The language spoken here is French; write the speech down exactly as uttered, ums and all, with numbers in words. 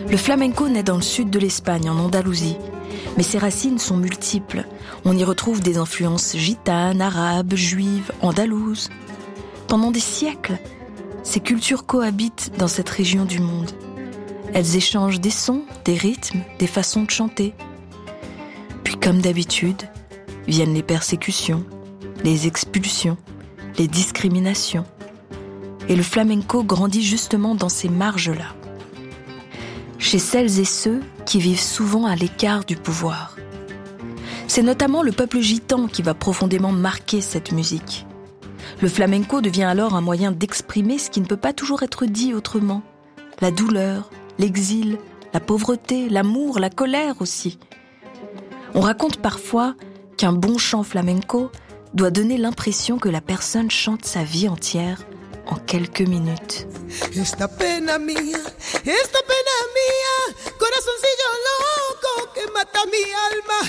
Le flamenco naît dans le sud de l'Espagne, en Andalousie. Mais ses racines sont multiples. On y retrouve des influences gitanes, arabes, juives, andalouses. Pendant des siècles, ces cultures cohabitent dans cette région du monde. Elles échangent des sons, des rythmes, des façons de chanter. Puis, comme d'habitude, viennent les persécutions, les expulsions, les discriminations. Et le flamenco grandit justement dans ces marges-là. Chez celles et ceux qui vivent souvent à l'écart du pouvoir. C'est notamment le peuple gitan qui va profondément marquer cette musique. Le flamenco devient alors un moyen d'exprimer ce qui ne peut pas toujours être dit autrement. La douleur, l'exil, la pauvreté, l'amour, la colère aussi. On raconte parfois qu'un bon chant flamenco doit donner l'impression que la personne chante sa vie entière en quelques minutes. Esta pena mía, esta pena mía.